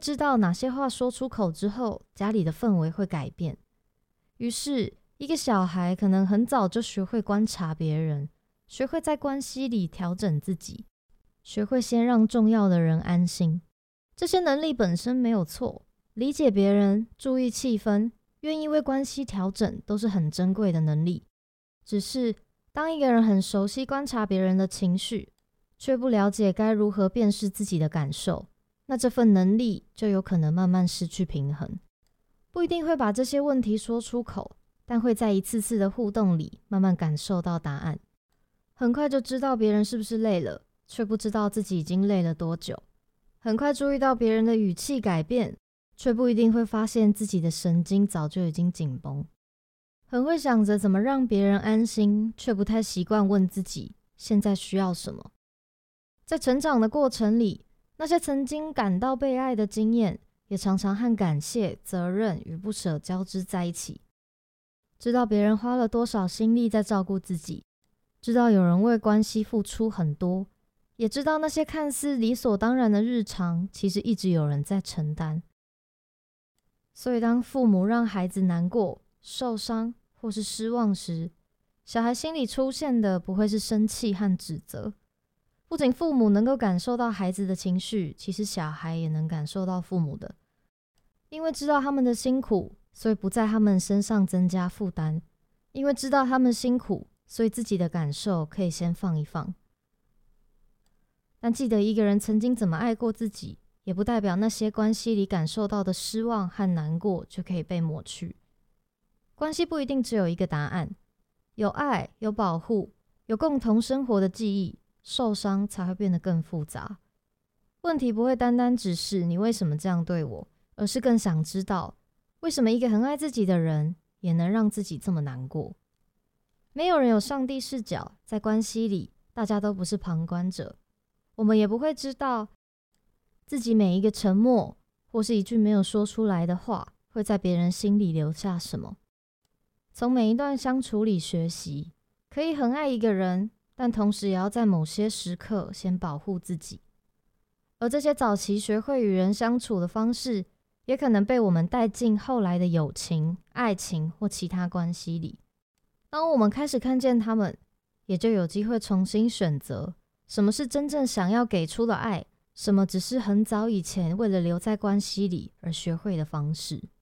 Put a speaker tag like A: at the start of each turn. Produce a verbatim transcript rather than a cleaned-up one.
A: 知道哪些话说出口之后，家里的氛围会改变。于是，一个小孩可能很早就学会观察别人，学会在关系里调整自己，学会先让重要的人安心。这些能力本身没有错，理解别人、注意气氛、愿意为关系调整，都是很珍贵的能力。只是，当一个人很熟悉观察别人的情绪，却不了解该如何辨识自己的感受，那这份能力就有可能慢慢失去平衡。不一定会把这些问题说出口，但会在一次次的互动里慢慢感受到答案。很快就知道别人是不是累了，却不知道自己已经累了多久。很快注意到别人的语气改变，却不一定会发现自己的神经早就已经紧绷。很会想着怎么让别人安心，却不太习惯问自己现在需要什么。在成长的过程里，那些曾经感到被爱的经验，也常常和感谢、责任与不舍交织在一起。知道别人花了多少心力在照顾自己，知道有人为关系付出很多，也知道那些看似理所当然的日常，其实一直有人在承担。所以当父母让孩子难过、受伤或是失望时，小孩心里出现的不会是生气和指责。不仅父母能够感受到孩子的情绪，其实小孩也能感受到父母的。因为知道他们的辛苦，所以不在他们身上增加负担。因为知道他们辛苦，所以自己的感受可以先放一放。但记得一个人曾经怎么爱过自己，也不代表那些关系里感受到的失望和难过就可以被抹去。关系不一定只有一个答案，有爱，有保护，有共同生活的记忆，受伤才会变得更复杂。问题不会单单只是你为什么这样对我，而是更想知道为什么一个很爱自己的人也能让自己这么难过。没有人有上帝视角，在关系里大家都不是旁观者，我们也不会知道自己每一个沉默或是一句没有说出来的话会在别人心里留下什么。从每一段相处里学习，可以很爱一个人，但同时也要在某些时刻先保护自己。而这些早期学会与人相处的方式，也可能被我们带进后来的友情、爱情或其他关系里。当我们开始看见他们，也就有机会重新选择什么是真正想要给出的爱，什么只是很早以前为了留在关系里而学会的方式。